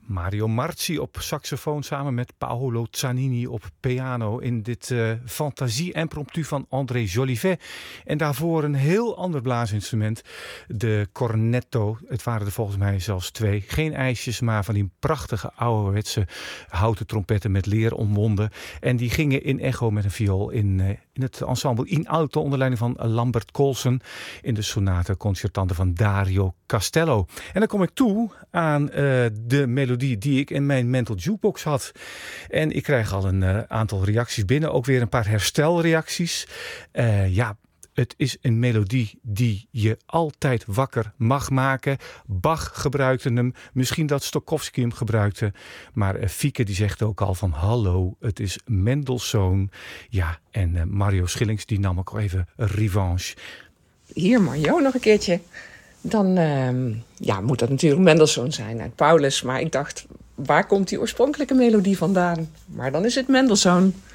Mario Marzi op saxofoon samen met Paolo Zanini op piano in dit fantasie impromptu van André Jolivet. En daarvoor een heel ander blaasinstrument, de cornetto. Het waren er volgens mij zelfs 2. Geen ijsjes, maar van die prachtige ouderwetse houten trompetten met leer omwonden. En die gingen in echo met een viool in het ensemble in alto onder leiding van Lambert Colson in de sonate concertante van Dario Castello. En dan kom ik toe aan de melodie die ik in mijn mental jukebox had. En ik krijg al een aantal reacties binnen, ook weer een paar herstelreacties. Het is een melodie die je altijd wakker mag maken. Bach gebruikte hem. Misschien dat Stokowski hem gebruikte. Maar Fieke die zegt ook al van hallo, het is Mendelssohn. Ja, en Mario Schillings die nam ook even revanche. Hier Mario nog een keertje. Dan moet dat natuurlijk Mendelssohn zijn uit Paulus. Maar ik dacht, waar komt die oorspronkelijke melodie vandaan? Maar dan is het Mendelssohn.